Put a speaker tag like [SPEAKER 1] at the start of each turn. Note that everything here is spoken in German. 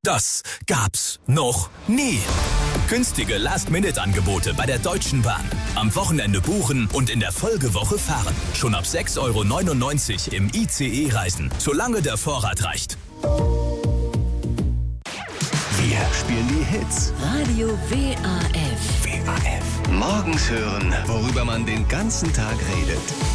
[SPEAKER 1] Das gab's noch nie. Günstige Last-Minute-Angebote bei der Deutschen Bahn. Am Wochenende buchen und in der Folgewoche fahren. Schon ab 6,99 € im ICE reisen, solange der Vorrat reicht.
[SPEAKER 2] Wir spielen die Hits.
[SPEAKER 3] Radio WAF.
[SPEAKER 2] WAF. Morgens hören, worüber man den ganzen Tag redet.